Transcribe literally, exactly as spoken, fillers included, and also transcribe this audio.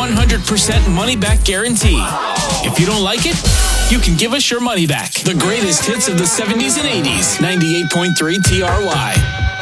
one hundred percent money-back guarantee. If you don't like it, you can give us your money back. The greatest hits of the seventies and eighties. ninety-eight point three T R Y.